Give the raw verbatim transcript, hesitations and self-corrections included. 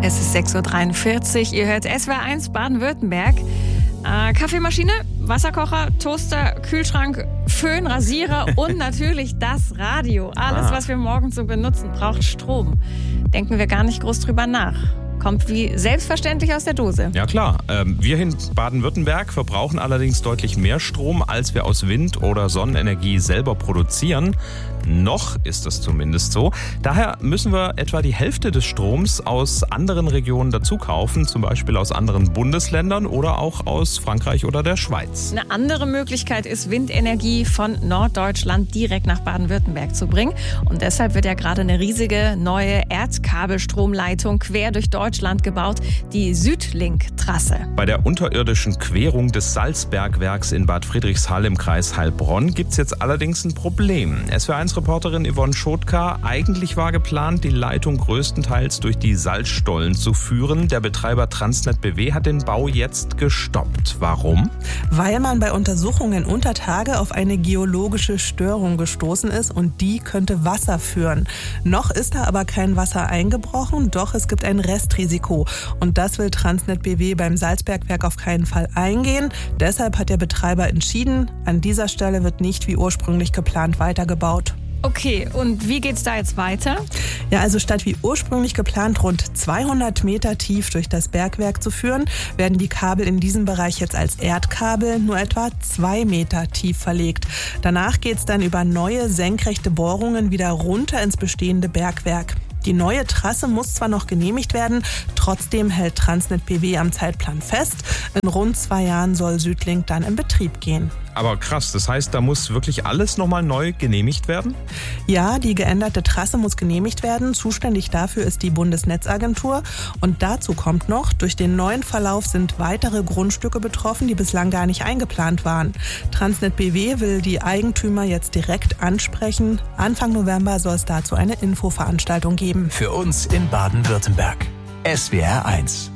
Es ist sechs Uhr dreiundvierzig, ihr hört S W R eins Baden-Württemberg. Äh, Kaffeemaschine, Wasserkocher, Toaster, Kühlschrank, Föhn, Rasierer und natürlich das Radio. Alles, ah. was wir morgens so benutzen, braucht Strom. Denken wir gar nicht groß drüber nach. Kommt wie selbstverständlich aus der Dose. Ja klar, ähm, wir in Baden-Württemberg verbrauchen allerdings deutlich mehr Strom, als wir aus Wind- oder Sonnenenergie selber produzieren. Noch ist es zumindest so. Daher müssen wir etwa die Hälfte des Stroms aus anderen Regionen dazu kaufen, zum Beispiel aus anderen Bundesländern oder auch aus Frankreich oder der Schweiz. Eine andere Möglichkeit ist, Windenergie von Norddeutschland direkt nach Baden-Württemberg zu bringen. Und deshalb wird ja gerade eine riesige neue Erdkabelstromleitung quer durch Deutschland gebaut, die Südlink-Trasse. Bei der unterirdischen Querung des Salzbergwerks in Bad Friedrichshall im Kreis Heilbronn gibt es jetzt allerdings ein Problem. S W R eins Reporterin Yvonne Schotka, eigentlich war geplant, die Leitung größtenteils durch die Salzstollen zu führen. Der Betreiber Transnet B W hat den Bau jetzt gestoppt. Warum? Weil man bei Untersuchungen unter Tage auf eine geologische Störung gestoßen ist und die könnte Wasser führen. Noch ist da aber kein Wasser eingebrochen, doch es gibt ein Restrisiko. Und das will Transnet B W beim Salzbergwerk auf keinen Fall eingehen. Deshalb hat der Betreiber entschieden, an dieser Stelle wird nicht wie ursprünglich geplant weitergebaut. Okay, und wie geht's da jetzt weiter? Ja, also statt wie ursprünglich geplant rund zweihundert Meter tief durch das Bergwerk zu führen, werden die Kabel in diesem Bereich jetzt als Erdkabel nur etwa zwei Meter tief verlegt. Danach geht's dann über neue senkrechte Bohrungen wieder runter ins bestehende Bergwerk. Die neue Trasse muss zwar noch genehmigt werden, trotzdem hält Transnet B W am Zeitplan fest. In rund zwei Jahren soll Südlink dann in Betrieb gehen. Aber krass, das heißt, da muss wirklich alles nochmal neu genehmigt werden? Ja, die geänderte Trasse muss genehmigt werden. Zuständig dafür ist die Bundesnetzagentur. Und dazu kommt noch, durch den neuen Verlauf sind weitere Grundstücke betroffen, die bislang gar nicht eingeplant waren. Transnet B W will die Eigentümer jetzt direkt ansprechen. Anfang November soll es dazu eine Infoveranstaltung geben. Für uns in Baden-Württemberg. S W R eins.